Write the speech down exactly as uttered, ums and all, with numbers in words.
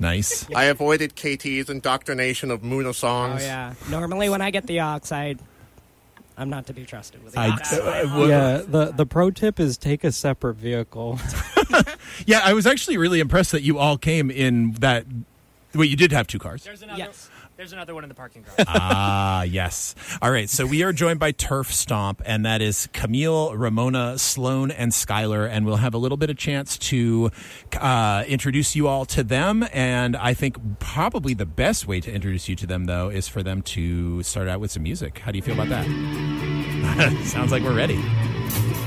Nice. I avoided K T's indoctrination of Muna songs. Oh, yeah. Normally when I get the aux, I, I'm not to be trusted with the I, aux. uh, Yeah, the, the pro tip is take a separate vehicle. yeah, I was actually really impressed that you all came in that. Wait, you did have two cars. There's another. Yes. There's another one in the parking garage. Ah, yes. All right, so we are joined by Turf Stomp, and that is Camille, Ramona, Sloan, and Skylar, and we'll have a little bit of chance to uh, introduce you all to them, and I think probably the best way to introduce you to them, though, is for them to start out with some music. How do you feel about that? Sounds like we're ready.